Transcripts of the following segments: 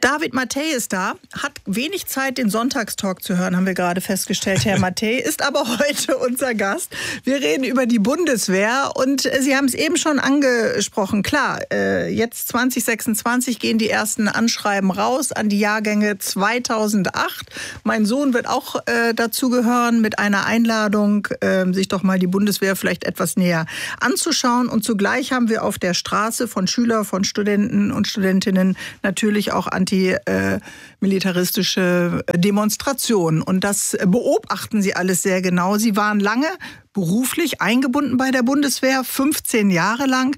David Mathey ist da, hat wenig Zeit, den Sonntagstalk zu hören, haben wir gerade festgestellt. Herr Mathey ist aber heute unser Gast. Wir reden über die Bundeswehr und Sie haben es eben schon angesprochen. Klar, jetzt 2026 gehen die ersten Anschreiben raus an die Jahrgänge 2008. Mein Sohn wird auch dazugehören mit einer Einladung, sich doch mal die Bundeswehr vielleicht etwas näher anzuschauen. Und zugleich haben wir auf der Straße von Schülern, von Studenten und Studentinnen natürlich auch antimilitaristische Demonstrationen. Und das beobachten Sie alles sehr genau. Sie waren lange beruflich eingebunden bei der Bundeswehr, 15 Jahre lang.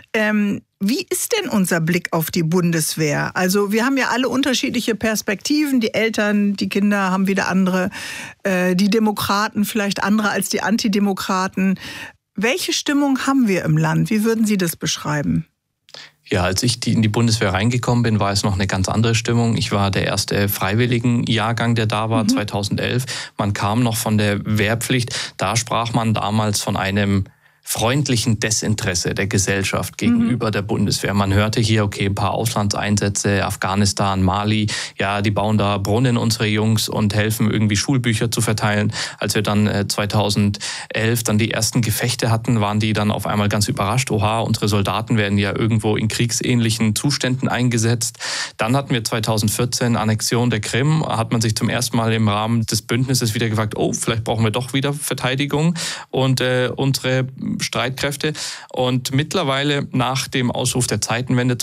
Wie ist denn unser Blick auf die Bundeswehr? Also wir haben ja alle unterschiedliche Perspektiven. Die Eltern, die Kinder haben wieder andere. Die Demokraten vielleicht andere als die Antidemokraten. Welche Stimmung haben wir im Land? Wie würden Sie das beschreiben? Ja, als ich in die Bundeswehr reingekommen bin, war es noch eine ganz andere Stimmung. Ich war der erste Freiwilligenjahrgang, der da war, 2011. Man kam noch von der Wehrpflicht. Da sprach man damals von einem freundlichen Desinteresse der Gesellschaft gegenüber der Bundeswehr. Man hörte hier, okay, ein paar Auslandseinsätze, Afghanistan, Mali, ja, die bauen da Brunnen, unsere Jungs, und helfen irgendwie Schulbücher zu verteilen. Als wir dann 2011 dann die ersten Gefechte hatten, waren die dann auf einmal ganz überrascht. Oha, unsere Soldaten werden ja irgendwo in kriegsähnlichen Zuständen eingesetzt. Dann hatten wir 2014 Annexion der Krim, hat man sich zum ersten Mal im Rahmen des Bündnisses wieder gefragt, oh, vielleicht brauchen wir doch wieder Verteidigung und unsere Streitkräfte. Und mittlerweile nach dem Ausruf der Zeitenwende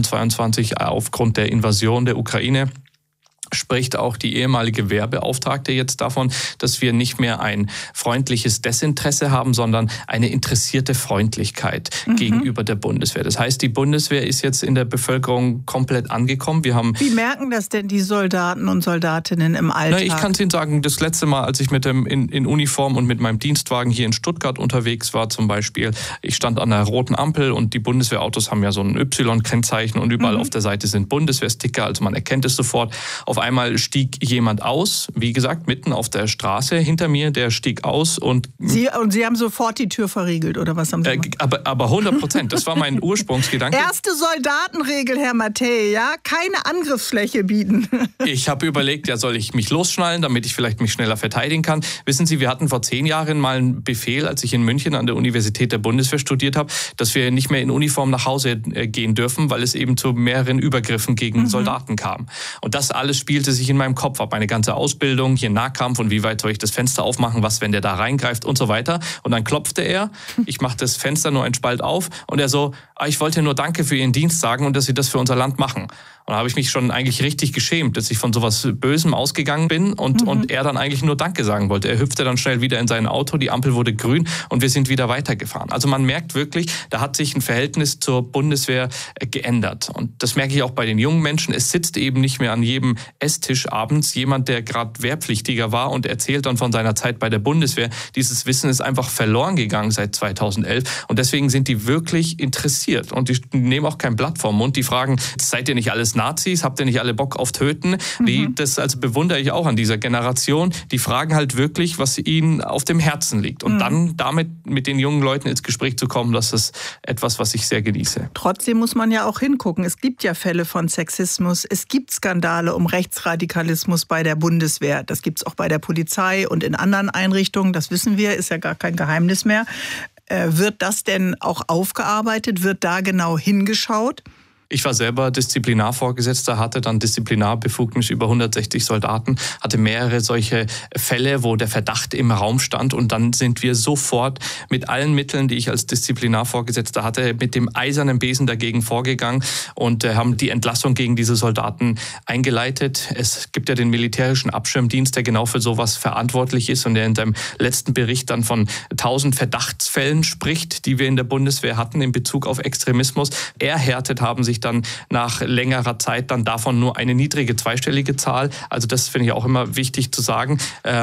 2022 aufgrund der Invasion der Ukraine spricht auch die ehemalige Wehrbeauftragte jetzt davon, dass wir nicht mehr ein freundliches Desinteresse haben, sondern eine interessierte Freundlichkeit gegenüber der Bundeswehr. Das heißt, die Bundeswehr ist jetzt in der Bevölkerung komplett angekommen. Wie merken das denn die Soldaten und Soldatinnen im Alltag? Ich kann es Ihnen sagen, das letzte Mal, als ich in Uniform und mit meinem Dienstwagen hier in Stuttgart unterwegs war zum Beispiel, ich stand an einer roten Ampel und die Bundeswehrautos haben ja so ein Y-Kennzeichen und überall auf der Seite sind Bundeswehrsticker, also man erkennt es sofort. Auf einmal stieg jemand aus, wie gesagt, mitten auf der Straße hinter mir, der stieg aus und... Sie haben sofort die Tür verriegelt, oder was haben Sie gemacht? Aber 100%, das war mein Ursprungsgedanke. Erste Soldatenregel, Herr Mathey, ja? Keine Angriffsfläche bieten. Ich habe überlegt, ja, soll ich mich losschnallen, damit ich vielleicht mich schneller verteidigen kann? Wissen Sie, wir hatten vor 10 Jahren mal einen Befehl, als ich in München an der Universität der Bundeswehr studiert habe, dass wir nicht mehr in Uniform nach Hause gehen dürfen, weil es eben zu mehreren Übergriffen gegen Soldaten kam. Und das alles spielte sich in meinem Kopf ab. Meine ganze Ausbildung, hier Nahkampf und wie weit soll ich das Fenster aufmachen, was, wenn der da reingreift und so weiter. Und dann klopfte er, ich mache das Fenster nur einen Spalt auf und er so, ich wollte nur Danke für Ihren Dienst sagen und dass Sie das für unser Land machen. Und da habe ich mich schon eigentlich richtig geschämt, dass ich von sowas Bösem ausgegangen bin und er dann eigentlich nur Danke sagen wollte. Er hüpfte dann schnell wieder in sein Auto, die Ampel wurde grün und wir sind wieder weitergefahren. Also man merkt wirklich, da hat sich ein Verhältnis zur Bundeswehr geändert. Und das merke ich auch bei den jungen Menschen. Es sitzt eben nicht mehr an jedem Esstisch abends jemand, der gerade Wehrpflichtiger war und erzählt dann von seiner Zeit bei der Bundeswehr. Dieses Wissen ist einfach verloren gegangen seit 2011 und deswegen sind die wirklich interessiert und die nehmen auch kein Blatt vom Mund. Die fragen, seid ihr nicht alles Nazis? Habt ihr nicht alle Bock auf Töten? Das also bewundere ich auch an dieser Generation. Die fragen halt wirklich, was ihnen auf dem Herzen liegt. Und dann damit mit den jungen Leuten ins Gespräch zu kommen, das ist etwas, was ich sehr genieße. Trotzdem muss man ja auch hingucken. Es gibt ja Fälle von Sexismus. Es gibt Skandale um Rechtsradikalismus bei der Bundeswehr. Das gibt es auch bei der Polizei und in anderen Einrichtungen. Das wissen wir, ist ja gar kein Geheimnis mehr. Wird das denn auch aufgearbeitet? Wird da genau hingeschaut? Ich war selber Disziplinarvorgesetzter, hatte dann Disziplinarbefugnis über 160 Soldaten, hatte mehrere solche Fälle, wo der Verdacht im Raum stand. Und dann sind wir sofort mit allen Mitteln, die ich als Disziplinarvorgesetzter hatte, mit dem eisernen Besen dagegen vorgegangen und haben die Entlassung gegen diese Soldaten eingeleitet. Es gibt ja den militärischen Abschirmdienst, der genau für sowas verantwortlich ist und der in seinem letzten Bericht dann von 1000 Verdachtsfällen spricht, die wir in der Bundeswehr hatten in Bezug auf Extremismus. Erhärtet haben sich dann nach längerer Zeit dann davon nur eine niedrige zweistellige Zahl. Also das finde ich auch immer wichtig zu sagen.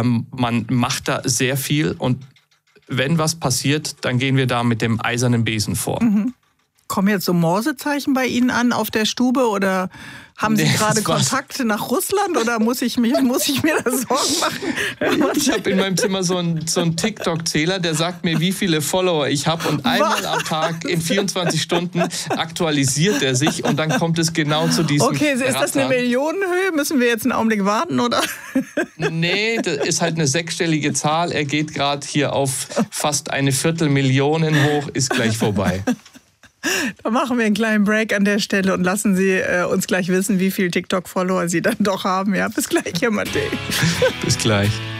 Man macht da sehr viel und wenn was passiert, dann gehen wir da mit dem eisernen Besen vor. Kommen jetzt so Morsezeichen bei Ihnen an auf der Stube oder haben Sie gerade Kontakte nach Russland oder muss ich mir da Sorgen machen? Ich habe in meinem Zimmer so einen TikTok-Zähler, der sagt mir, wie viele Follower ich habe und einmal am Tag in 24 Stunden aktualisiert er sich und dann kommt es genau zu diesem Okay, ist das eine Millionenhöhe? Müssen wir jetzt einen Augenblick warten, oder? Nee, das ist halt eine sechsstellige Zahl. Er geht gerade hier auf fast 250.000 hoch, ist gleich vorbei. Da machen wir einen kleinen Break an der Stelle und lassen Sie uns gleich wissen, wie viel TikTok-Follower Sie dann doch haben. Ja, bis gleich, Herr Mattei. Bis gleich.